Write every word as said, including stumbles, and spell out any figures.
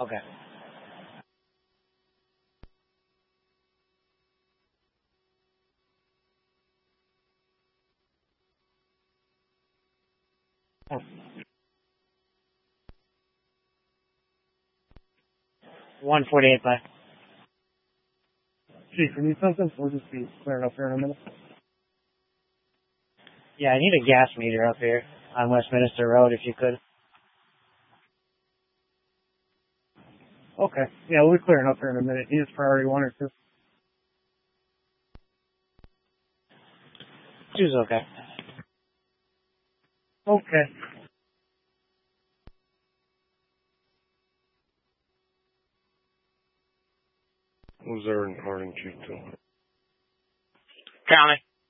Okay. one forty-eight by. Chief, you need something? We'll just be clearing up here in a minute. Yeah, I need a gas meter up here on Westminster Road, if you could. Okay. Yeah, we'll be clearing up here in a minute. He is priority one or two. Two's okay. Okay. Who's there in Harding, Chief two? County.